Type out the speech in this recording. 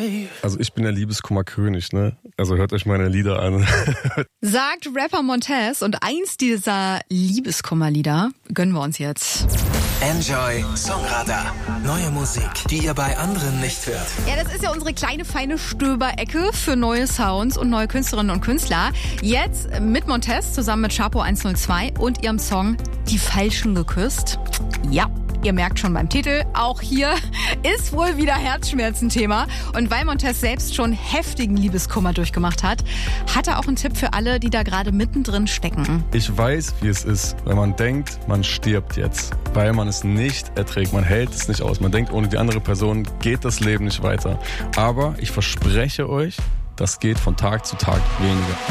Also ich bin der Liebeskummerkönig, ne? Also hört euch meine Lieder an. Sagt Rapper Montez, und eins dieser Liebeskummerlieder gönnen wir uns jetzt. Enjoy Songradar. Neue Musik, die ihr bei anderen nicht hört. Ja, das ist ja unsere kleine, feine Stöberecke für neue Sounds und neue Künstlerinnen und Künstler. Jetzt mit Montez zusammen mit Chapo 102 und ihrem Song Die Falschen geküsst. Ja, ihr merkt schon beim Titel, auch hier ist wohl wieder Herzschmerzen-Thema. Und weil Montez selbst schon heftigen Liebeskummer durchgemacht hat, hat er auch einen Tipp für alle, die da gerade mittendrin stecken. Ich weiß, wie es ist, wenn man denkt, man stirbt jetzt, weil man es nicht erträgt, man hält es nicht aus. Man denkt, ohne die andere Person geht das Leben nicht weiter. Aber ich verspreche euch, das geht von Tag zu Tag weniger.